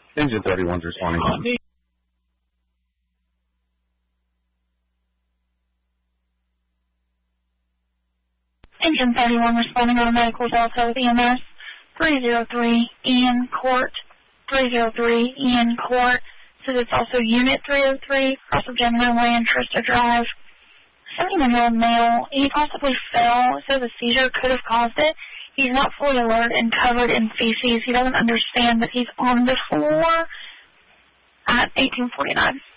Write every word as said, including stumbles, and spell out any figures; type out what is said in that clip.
Engine thirty-one's responding. Engine thirty-one responding on medical Delta with E M S three oh three Ian Court, three oh three Ian Court. Says it's also Unit three oh three, Cross of Gemini Lane, Trista Drive. seventy-one-year-old male, he possibly fell. It says a seizure could have caused it. He's not fully alert and covered in feces. He doesn't understand that he's on the floor at eighteen forty-nine.